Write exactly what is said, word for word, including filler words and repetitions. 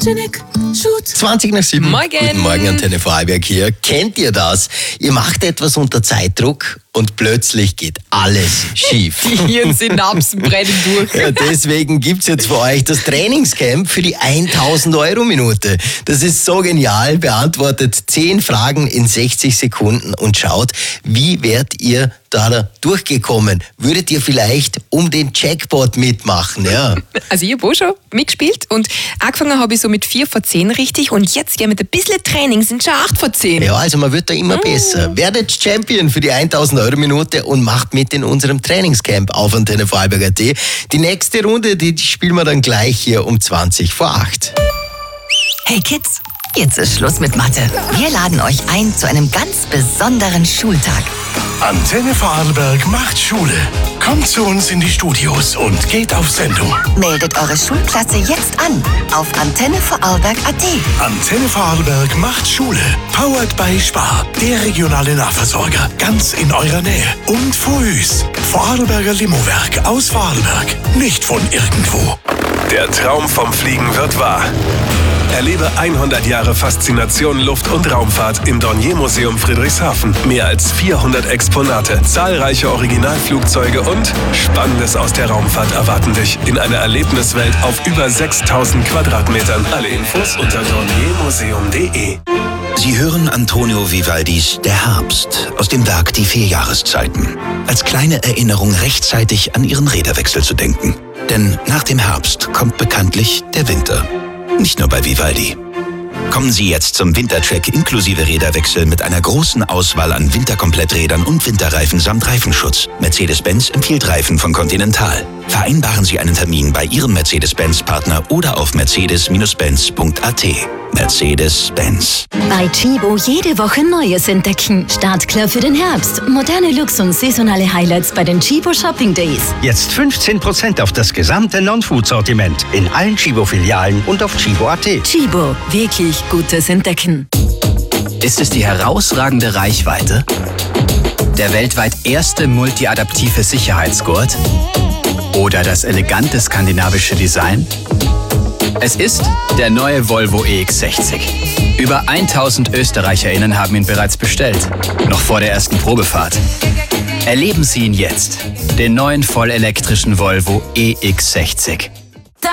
Janik, shoot. zwanzig nach sieben. Morgen. Guten Morgen, Antenne Vorarlberg hier. Kennt ihr das? Ihr macht etwas unter Zeitdruck und plötzlich geht alles schief. Hirnsynapsen brennen durch. Ja, deswegen gibt's jetzt für euch das Trainingscamp für die tausend Euro Minute. Das ist so genial. Beantwortet zehn Fragen in sechzig Sekunden und schaut, wie werdet ihr da, da durchgekommen? Würdet ihr vielleicht um den Jackpot mitmachen? Ja. Also ich habe auch schon mitgespielt und angefangen habe ich so mit vier von zehn richtig und jetzt ja mit ein bisschen Training sind schon acht von zehn. Ja, also man wird da immer mm. besser. Werdet Champion für die tausend Euro Minute und macht mit in unserem Trainingscamp auf Antenne Vorarlberg Punkt at. Die nächste Runde, die spielen wir dann gleich hier um zwanzig vor acht. Hey Kids, jetzt ist Schluss mit Mathe. Wir laden euch ein zu einem ganz besonderen Schultag. Antenne Vorarlberg macht Schule. Kommt zu uns in die Studios und geht auf Sendung. Meldet eure Schulklasse jetzt an auf Antenne Vorarlberg Punkt at. Antenne Vorarlberg macht Schule. Powered by Spar, der regionale Nahversorger. Ganz in eurer Nähe. Und Foüs, Vorarlberger Limowerk aus Vorarlberg. Nicht von irgendwo. Der Traum vom Fliegen wird wahr. Erlebe hundert Jahre Faszination Luft- und Raumfahrt im Dornier-Museum Friedrichshafen. Mehr als vierhundert Exponate, zahlreiche Originalflugzeuge und Spannendes aus der Raumfahrt erwarten dich in einer Erlebniswelt auf über sechstausend Quadratmetern. Alle Infos unter dorniermuseum punkt de. Sie hören Antonio Vivaldis Der Herbst aus dem Werk Die vier Jahreszeiten. Als kleine Erinnerung rechtzeitig an Ihren Räderwechsel zu denken. Denn nach dem Herbst kommt bekanntlich der Winter. Nicht nur bei Vivaldi. Kommen Sie jetzt zum Wintertrack inklusive Räderwechsel mit einer großen Auswahl an Winterkompletträdern und Winterreifen samt Reifenschutz. Mercedes-Benz empfiehlt Reifen von Continental. Vereinbaren Sie einen Termin bei Ihrem Mercedes-Benz-Partner oder auf mercedes Benz punkt at. Mercedes-Benz. Bei Chibo jede Woche Neues entdecken. Startklar für den Herbst. Moderne Looks und saisonale Highlights bei den Chibo Shopping Days. Jetzt fünfzehn Prozent auf das gesamte Non-Food-Sortiment in allen Chibo-Filialen und auf chibo punkt at. Chibo, wirklich gutes Entdecken. Ist es die herausragende Reichweite? Der weltweit erste multiadaptive Sicherheitsgurt? Oder das elegante skandinavische Design? Es ist der neue Volvo E X sechzig. Über tausend ÖsterreicherInnen haben ihn bereits bestellt, noch vor der ersten Probefahrt. Erleben Sie ihn jetzt, den neuen vollelektrischen Volvo E X sechzig.